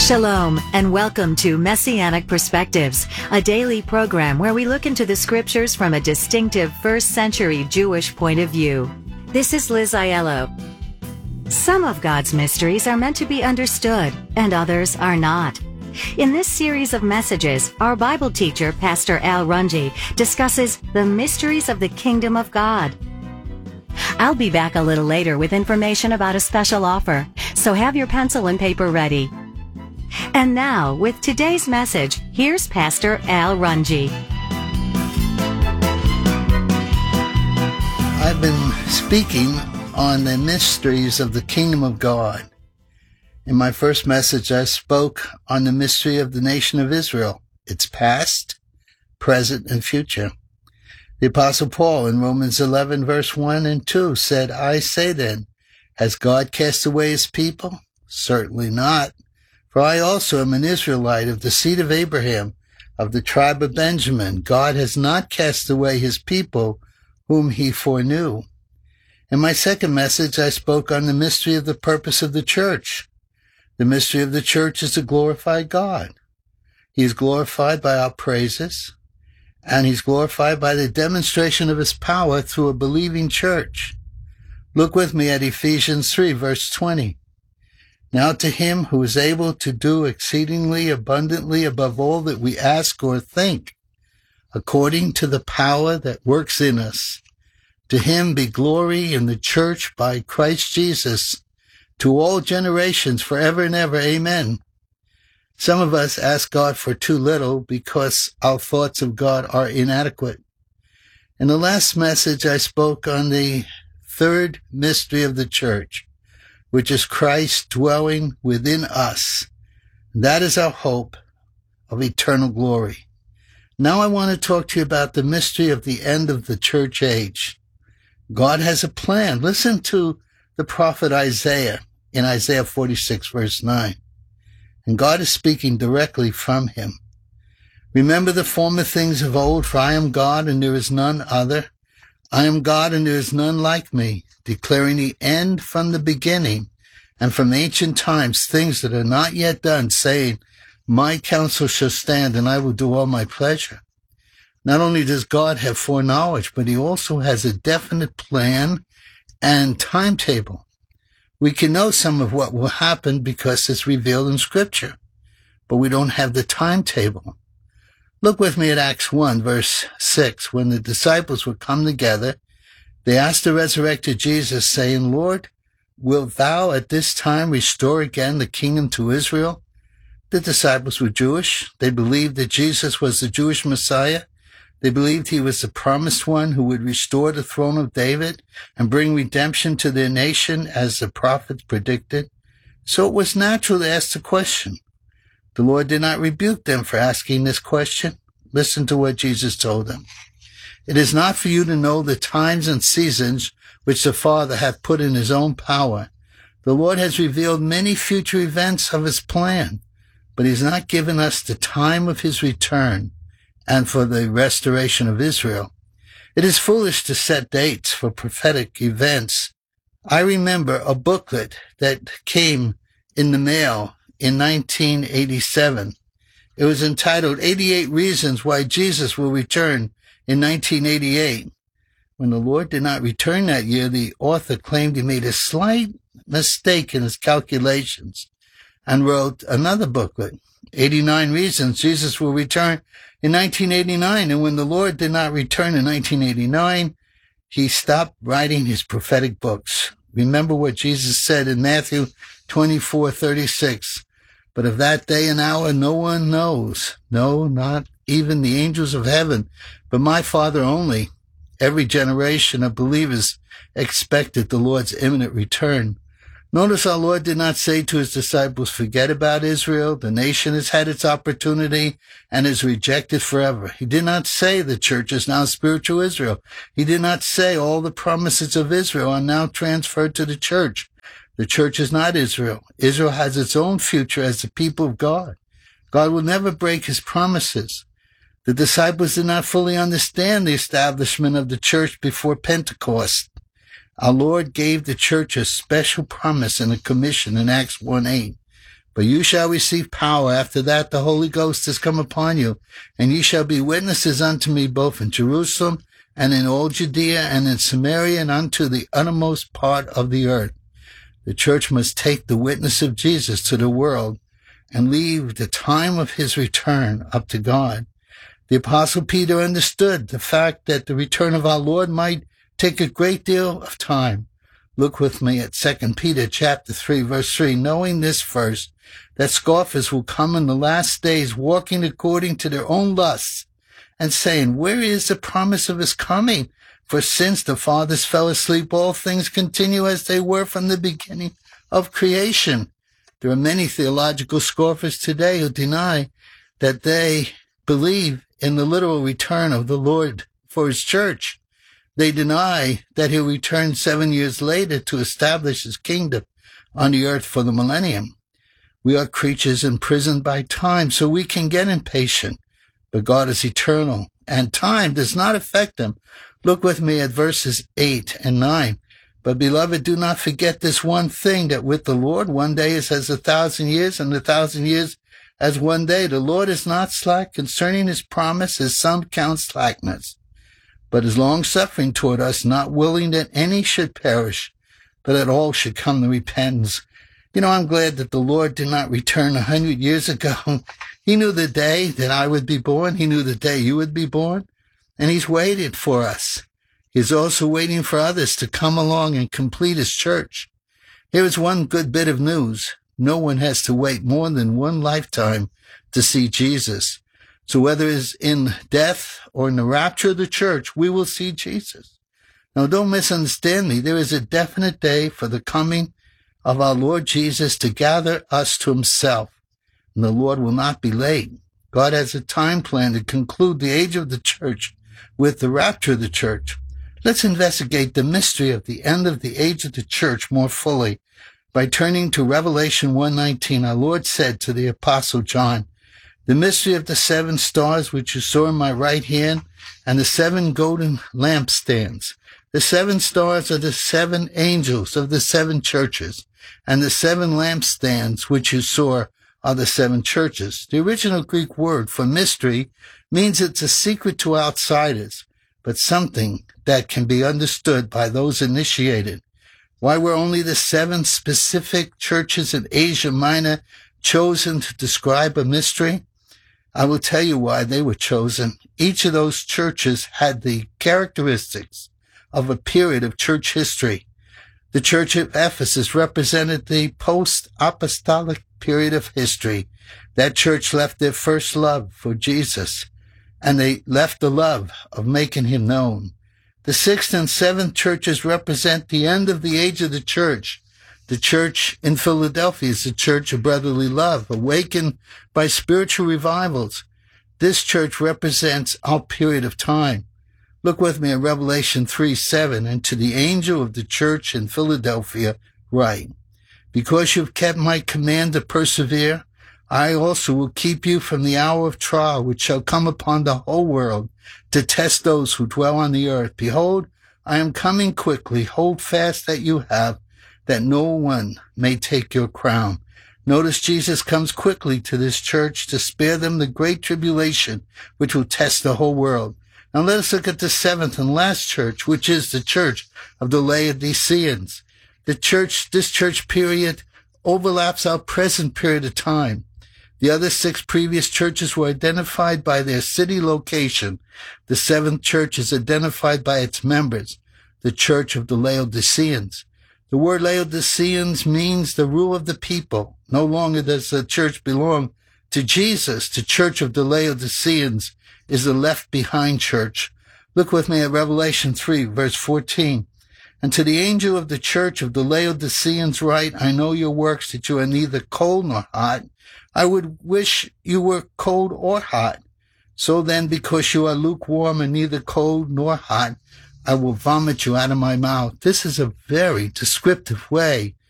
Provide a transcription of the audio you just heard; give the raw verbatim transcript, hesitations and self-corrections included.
Shalom, and welcome to Messianic Perspectives, a daily program where we look into the scriptures from a distinctive first century Jewish point of view. This is Liz Aiello. Some of God's mysteries are meant to be understood, and others are not. In this series of messages, our Bible teacher, Pastor Al Runge, discusses the mysteries of the Kingdom of God. I'll be back a little later with information about a special offer, so have your pencil and paper ready. And now, with today's message, here's Pastor Al Runge. I've been speaking on the mysteries of the Kingdom of God. In my first message, I spoke on the mystery of the nation of Israel, its past, present, and future. The Apostle Paul in Romans eleven, verse one and two said, I say then, has God cast away his people? Certainly not. For I also am an Israelite of the seed of Abraham, of the tribe of Benjamin. God has not cast away his people, whom he foreknew. In my second message, I spoke on the mystery of the purpose of the church. The mystery of the church is to glorify God. He is glorified by our praises, and he's glorified by the demonstration of his power through a believing church. Look with me at Ephesians three, verse twenty. Now to him who is able to do exceedingly abundantly above all that we ask or think, according to the power that works in us, to him be glory in the church by Christ Jesus, to all generations forever and ever. Amen. Some of us ask God for too little because our thoughts of God are inadequate. In the last message, I spoke on the third mystery of the church, which is Christ dwelling within us. That is our hope of eternal glory. Now I want to talk to you about the mystery of the end of the church age. God has a plan. Listen to the prophet Isaiah in Isaiah forty-six, verse nine. And God is speaking directly from him. Remember the former things of old, for I am God and there is none other. I am God and there is none like me, declaring the end from the beginning, and from ancient times things that are not yet done, saying, my counsel shall stand, and I will do all my pleasure. Not only does God have foreknowledge, but he also has a definite plan and timetable. We can know some of what will happen because it's revealed in Scripture, but we don't have the timetable. Look with me at Acts one, verse six. When the disciples would come together, they asked the resurrected Jesus, saying, Lord, wilt thou at this time restore again the kingdom to Israel? The disciples were Jewish. They believed that Jesus was the Jewish Messiah. They believed he was the promised one who would restore the throne of David and bring redemption to their nation as the prophets predicted. So it was natural to ask the question. The Lord did not rebuke them for asking this question. Listen to what Jesus told them. It is not for you to know the times and seasons which the Father hath put in his own power. The Lord has revealed many future events of his plan, but he has not given us the time of his return and for the restoration of Israel. It is foolish to set dates for prophetic events. I remember a booklet that came in the mail in nineteen eighty-seven. It was entitled eighty-eight Reasons Why Jesus Will Return in nineteen eighty-eight. When the Lord did not return that year, the author claimed he made a slight mistake in his calculations and wrote another booklet, eighty-nine Reasons Jesus Will Return in nineteen eighty-nine. And when the Lord did not return in nineteen eighty-nine, he stopped writing his prophetic books. Remember what Jesus said in Matthew twenty-four thirty-six. But of that day and hour no one knows, no, not even the angels of heaven, but my Father only. Every generation of believers expected the Lord's imminent return. Notice our Lord did not say to his disciples, forget about Israel. The nation has had its opportunity and is rejected forever. He did not say the church is now spiritual Israel. He did not say all the promises of Israel are now transferred to the church. The church is not Israel. Israel has its own future as the people of God. God will never break his promises. The disciples did not fully understand the establishment of the church before Pentecost. Our Lord gave the church a special promise and a commission in Acts one eight. But you shall receive power. After that the Holy Ghost is come upon you, and ye shall be witnesses unto me both in Jerusalem and in all Judea and in Samaria and unto the uttermost part of the earth. The church must take the witness of Jesus to the world and leave the time of his return up to God. The Apostle Peter understood the fact that the return of our Lord might take a great deal of time. Look with me at Second Peter chapter three, verse three. Knowing this first, that scoffers will come in the last days, walking according to their own lusts, and saying, where is the promise of his coming? For since the fathers fell asleep, all things continue as they were from the beginning of creation. There are many theological scoffers today who deny that they believe in the literal return of the Lord for his church. They deny that he'll return seven years later to establish his kingdom on the earth for the millennium. We are creatures imprisoned by time, so we can get impatient. But God is eternal, and time does not affect him. Look with me at verses eight and nine. But, beloved, do not forget this one thing, that with the Lord one day is as a thousand years, and a thousand years as one day. The Lord is not slack concerning his promise, as some count slackness, but is long-suffering toward us, not willing that any should perish, but that all should come to repentance. You know, I'm glad that the Lord did not return a hundred years ago. He knew the day that I would be born. He knew the day you would be born. And he's waited for us. He's also waiting for others to come along and complete his church. Here is one good bit of news. No one has to wait more than one lifetime to see Jesus. So whether it's in death or in the rapture of the church, we will see Jesus. Now, don't misunderstand me. There is a definite day for the coming of our Lord Jesus to gather us to himself. And the Lord will not be late. God has a time plan to conclude the age of the church with the rapture of the church. Let's investigate the mystery of the end of the age of the church more fully by turning to Revelation one nineteen. Our Lord said to the Apostle John, the mystery of the seven stars which you saw in my right hand, and the seven golden lampstands. The seven stars are the seven angels of the seven churches, and the seven lampstands which you saw are the seven churches. The original Greek word for mystery means it's a secret to outsiders, but something that can be understood by those initiated. Why were only the seven specific churches in Asia Minor chosen to describe a mystery? I will tell you why they were chosen. Each of those churches had the characteristics of a period of church history. The church of Ephesus represented the post-apostolic period of history. That church left their first love for Jesus, and they left the love of making him known. The sixth and seventh churches represent the end of the age of the church. The church in Philadelphia is a church of brotherly love, awakened by spiritual revivals. This church represents our period of time. Look with me at Revelation three seven. And to the angel of the church in Philadelphia write, because you've kept my command to persevere, I also will keep you from the hour of trial which shall come upon the whole world to test those who dwell on the earth. Behold, I am coming quickly. Hold fast that you have, that no one may take your crown. Notice Jesus comes quickly to this church to spare them the great tribulation which will test the whole world. Now let us look at the seventh and last church, which is the church of the Laodiceans. The church, this church period overlaps our present period of time. The other six previous churches were identified by their city location. The seventh church is identified by its members, the church of the Laodiceans. The word Laodiceans means the rule of the people. No longer does the church belong to Jesus. The church of the Laodiceans is the left-behind church. Look with me at Revelation three, verse fourteen. And to the angel of the church of the Laodiceans write, I know your works, that you are neither cold nor hot. I would wish you were cold or hot. So then, because you are lukewarm and neither cold nor hot, I will vomit you out of my mouth. This is a very descriptive way